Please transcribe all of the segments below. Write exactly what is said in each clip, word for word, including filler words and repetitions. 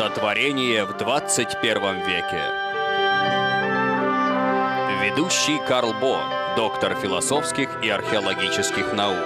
Сотворение в двадцать первом веке. Ведущий Карл Бо, доктор философских и археологических наук.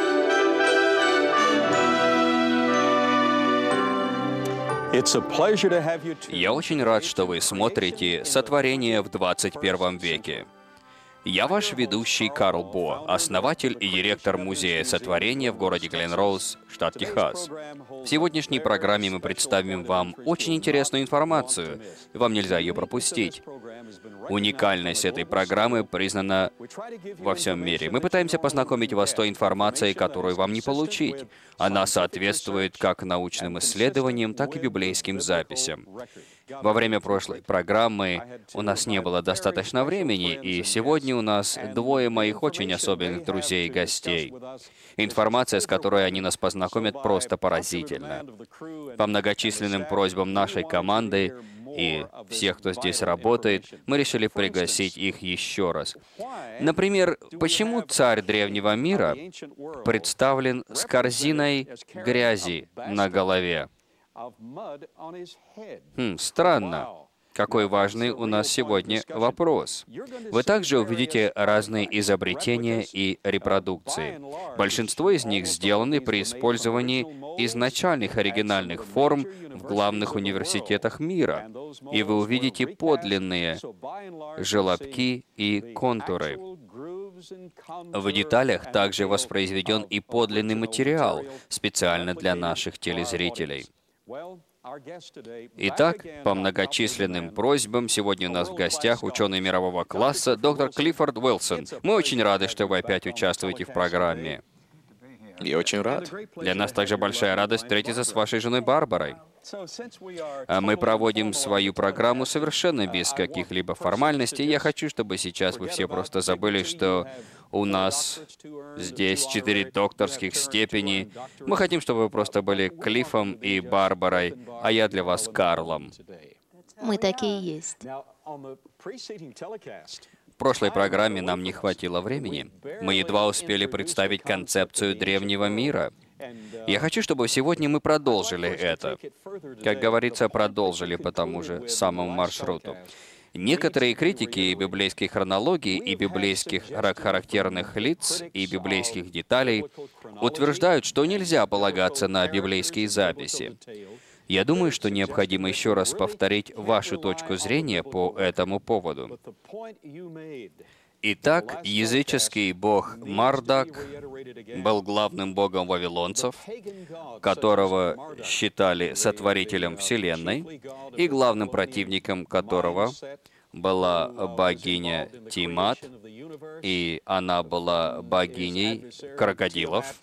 Я очень рад, что вы смотрите «Сотворение в двадцать первом веке». Я ваш ведущий Карл Бо, основатель и директор Музея Сотворения в городе Гленроуз, штат Техас. В сегодняшней программе мы представим вам очень интересную информацию. Вам нельзя ее пропустить. Уникальность этой программы признана во всем мире. Мы пытаемся познакомить вас с той информацией, которую вам не получить. Она соответствует как научным исследованиям, так и библейским записям. Во время прошлой программы у нас не было достаточно времени, и сегодня у нас двое моих очень особенных друзей и гостей. Информация, с которой они нас познакомят, просто поразительна. По многочисленным просьбам нашей команды и всех, кто здесь работает, мы решили пригласить их еще раз. Например, почему царь древнего мира представлен с корзиной грязи на голове? Хм, странно. Какой важный у нас сегодня вопрос. Вы также увидите разные изобретения и репродукции. Большинство из них сделаны при использовании изначальных оригинальных форм в главных университетах мира. И вы увидите подлинные желобки и контуры. В деталях также воспроизведен и подлинный материал, специально для наших телезрителей. Итак, по многочисленным просьбам, сегодня у нас в гостях ученый мирового класса доктор Клиффорд Уилсон. Мы очень рады, что вы опять участвуете в программе. Я очень рад. Для нас также большая радость встретиться с вашей женой Барбарой. А мы проводим свою программу совершенно без каких-либо формальностей. Я хочу, чтобы сейчас вы все просто забыли, что у нас здесь четыре докторских степени. Мы хотим, чтобы вы просто были Клиффом и Барбарой, а я для вас Карлом. Мы такие есть. В прошлой программе нам не хватило времени. Мы едва успели представить концепцию древнего мира. Я хочу, чтобы сегодня мы продолжили это. Как говорится, продолжили по тому же самому маршруту. Некоторые критики библейской хронологии и библейских характерных лиц и библейских деталей утверждают, что нельзя полагаться на библейские записи. Я думаю, что необходимо еще раз повторить вашу точку зрения по этому поводу. Итак, языческий бог Мардак был главным богом вавилонцев, которого считали сотворителем Вселенной, и главным противником которого была богиня Тимат, и она была богиней крокодилов.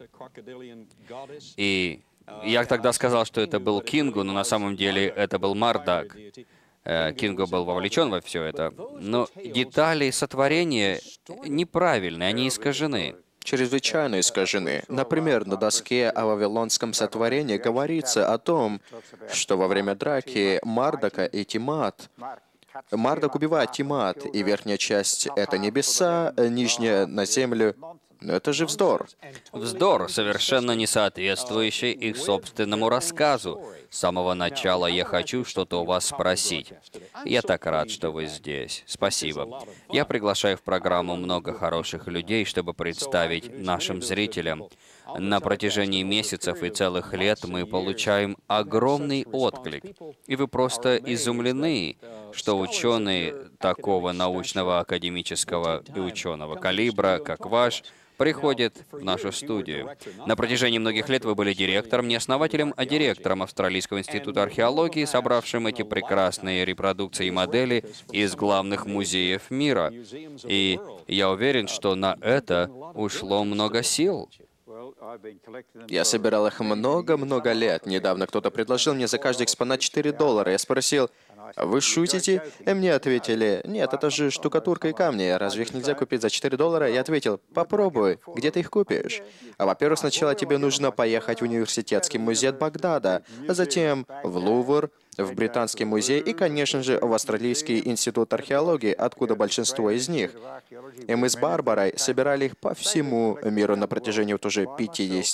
И я тогда сказал, что это был Кингу, но на самом деле это был Мардак. Кингу был вовлечен во все это. Но детали сотворения неправильны, они искажены. Чрезвычайно искажены. Например, на доске о вавилонском сотворении говорится о том, что во время драки Мардака и Тимат Мардак убивает Тимат, и верхняя часть — это небеса, нижняя — на землю. Но это же вздор. Вздор, совершенно не соответствующий их собственному рассказу. С самого начала я хочу что-то у вас спросить. Я так рад, что вы здесь. Спасибо. Я приглашаю в программу много хороших людей, чтобы представить нашим зрителям. На протяжении месяцев и целых лет мы получаем огромный отклик. И вы просто изумлены, что ученые такого научного, академического и ученого калибра, как ваш, приходит в нашу студию. На протяжении многих лет вы были директором, не основателем, а директором Австралийского института археологии, собравшим эти прекрасные репродукции и модели из главных музеев мира. И я уверен, что на это ушло много сил. Я собирал их много-много лет. Недавно кто-то предложил мне за каждый экспонат четыре доллара. Я спросил: «Вы шутите?» И мне ответили: «Нет, это же штукатурка и камни. Разве их нельзя купить за четыре доллара?» Я ответил: «Попробуй. Где ты их купишь?» А, во-первых, сначала тебе нужно поехать в университетский музей от Багдада, а затем в Лувр, в Британский музей и, конечно же, в Австралийский институт археологии, откуда большинство из них. И мы с Барбарой собирали их по всему миру на протяжении вот уже пятидесяти